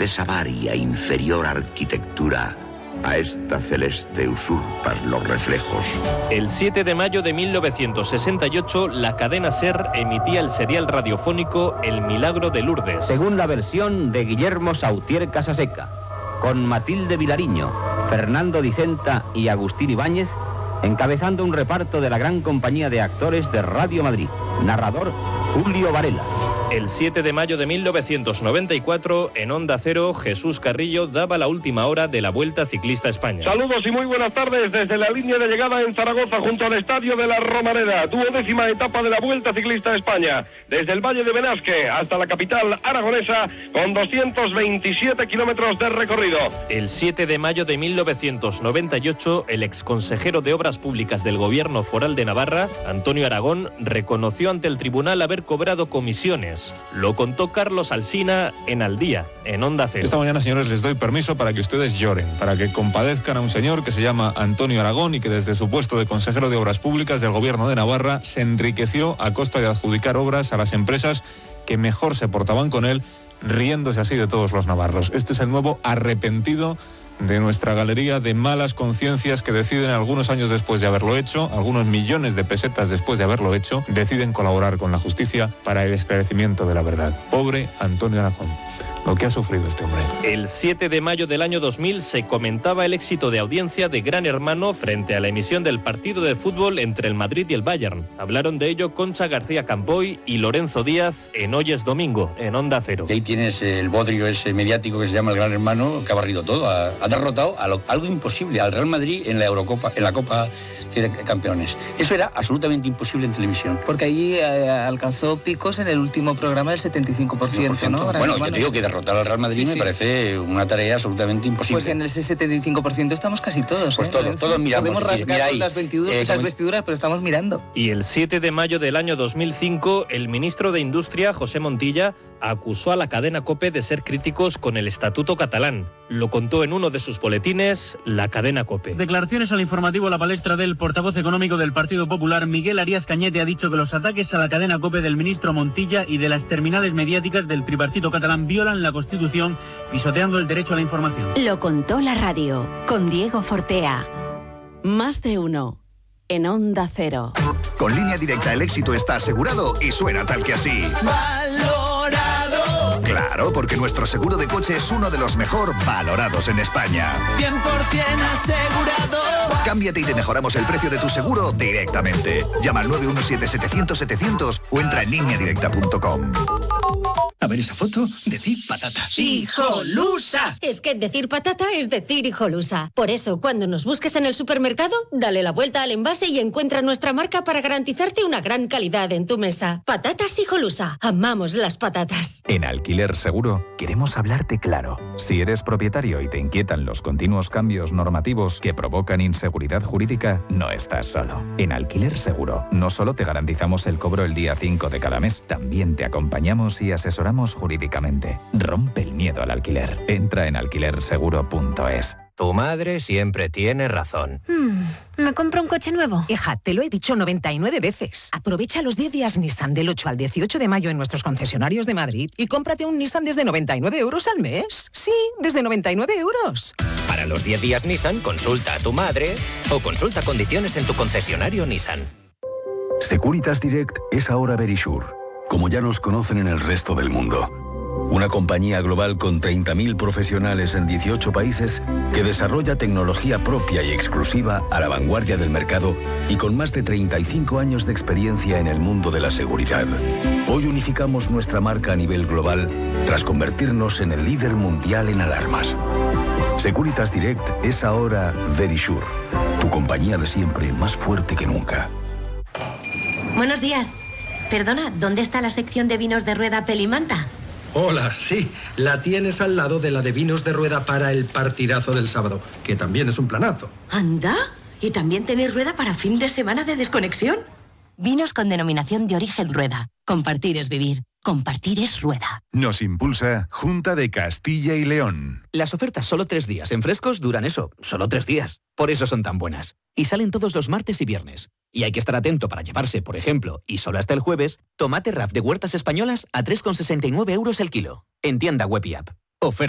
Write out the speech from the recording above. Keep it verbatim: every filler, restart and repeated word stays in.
de esa varia inferior arquitectura, a esta celeste usurpan los reflejos. El siete de mayo de mil novecientos sesenta y ocho, la cadena SER emitía el serial radiofónico El Milagro de Lourdes. Según la versión de Guillermo Sautier Casaseca, con Matilde Vilariño, Fernando Dicenta y Agustín Ibáñez, encabezando un reparto de la gran compañía de actores de Radio Madrid. Narrador, Julio Varela. El siete de mayo de mil novecientos noventa y cuatro, en Onda Cero, Jesús Carrillo daba la última hora de la Vuelta Ciclista a España. Saludos y muy buenas tardes desde la línea de llegada en Zaragoza, junto al Estadio de la Romareda. Duodécima etapa de la Vuelta Ciclista a España, desde el Valle de Benasque hasta la capital aragonesa, con doscientos veintisiete kilómetros de recorrido. El siete de mayo de mil novecientos noventa y ocho, el exconsejero de Obras Públicas del Gobierno Foral de Navarra, Antonio Aragón, reconoció ante el tribunal haber cobrado comisiones. Lo contó Carlos Alsina en Al Día, en Onda Cero. Esta mañana, señores, les doy permiso para que ustedes lloren, para que compadezcan a un señor que se llama Antonio Aragón y que desde su puesto de consejero de Obras Públicas del Gobierno de Navarra se enriqueció a costa de adjudicar obras a las empresas que mejor se portaban con él, riéndose así de todos los navarros. Este es el nuevo arrepentido de nuestra galería de malas conciencias que deciden, algunos años después de haberlo hecho, algunos millones de pesetas después de haberlo hecho, deciden colaborar con la justicia para el esclarecimiento de la verdad. Pobre Antonio Aragón, lo que ha sufrido este hombre. El siete de mayo del año dos mil se comentaba el éxito de audiencia de Gran Hermano frente a la emisión del partido de fútbol entre el Madrid y el Bayern. Hablaron de ello Concha García Campoy y Lorenzo Díaz en Hoy es Domingo, en Onda Cero. Y ahí tienes el bodrio ese mediático que se llama el Gran Hermano, que ha barrido todo, ha, ha derrotado a lo, algo imposible, al Real Madrid en la Eurocopa, en la Copa de Campeones. Eso era absolutamente imposible en televisión. Porque allí eh, alcanzó picos en el último programa del setenta y cinco por ciento, ¿no? Gran bueno, Hermano, yo te digo que derrotar al Real Madrid sí, me sí. parece una tarea absolutamente imposible. Pues en ese setenta y cinco por ciento estamos casi todos. Pues ¿eh? todos, todos miramos. Podemos sí, rasgar ahí, las, vestiduras, eh, las vestiduras, pero estamos mirando. Y el siete de mayo del año dos mil cinco, el ministro de Industria, José Montilla, acusó a la cadena COPE de ser críticos con el Estatuto catalán. Lo contó en uno de sus boletines, la cadena COPE. Declaraciones al informativo La Palestra del portavoz económico del Partido Popular, Miguel Arias Cañete, ha dicho que los ataques a la cadena COPE del ministro Montilla y de las terminales mediáticas del tripartito catalán violan la Constitución, pisoteando el derecho a la información. Lo contó la radio, con Diego Fortea. Más de uno, en Onda Cero. Con Línea Directa el éxito está asegurado y suena tal que así. ¡Valorado! Claro, porque nuestro seguro de coche es uno de los mejor valorados en España. cien por ciento asegurado. Cámbiate y te mejoramos el precio de tu seguro directamente. Llama al nueve uno siete, setecientos, setecientos o entra en línea directa punto com. A ver esa foto, decir patata. ¡Hijolusa! Es que decir patata es decir hijolusa. Por eso, cuando nos busques en el supermercado, dale la vuelta al envase y encuentra nuestra marca para garantizarte una gran calidad en tu mesa. Patatas Hijolusa. Amamos las patatas. En Alquiler Seguro queremos hablarte claro. Si eres propietario y te inquietan los continuos cambios normativos que provocan inseguridad jurídica, no estás solo. En Alquiler Seguro no solo te garantizamos el cobro el día cinco de cada mes, también te acompañamos y asesoramos jurídicamente. Rompe el miedo al alquiler. Entra en alquiler seguro punto es. Tu madre siempre tiene razón. Hmm, ¿me compro un coche nuevo? Hija, te lo he dicho noventa y nueve veces. Aprovecha los diez días Nissan del ocho al dieciocho de mayo en nuestros concesionarios de Madrid y cómprate un Nissan desde noventa y nueve euros al mes. Sí, desde noventa y nueve euros. Para los diez días Nissan, consulta a tu madre o consulta condiciones en tu concesionario Nissan. Securitas Direct es ahora Verisure, como ya nos conocen en el resto del mundo. Una compañía global con treinta mil profesionales en dieciocho países que desarrolla tecnología propia y exclusiva a la vanguardia del mercado y con más de treinta y cinco años de experiencia en el mundo de la seguridad. Hoy unificamos nuestra marca a nivel global tras convertirnos en el líder mundial en alarmas. Securitas Direct es ahora Verisure, tu compañía de siempre más fuerte que nunca. Buenos días. Perdona, ¿dónde está la sección de vinos de rueda Pelimanta? Hola, sí, la tienes al lado de la de vinos de rueda para el partidazo del sábado, que también es un planazo. ¿Anda? ¿Y también tenéis rueda para fin de semana de desconexión? Vinos con denominación de origen rueda. Compartir es vivir. Compartir es rueda. Nos impulsa Junta de Castilla y León. Las ofertas solo tres días en frescos duran eso, solo tres días. Por eso son tan buenas. Y salen todos los martes y viernes. Y hay que estar atento para llevarse, por ejemplo, y solo hasta el jueves, tomate R A F de Huertas Españolas a tres con sesenta y nueve euros el kilo. En tienda web y app. Oferta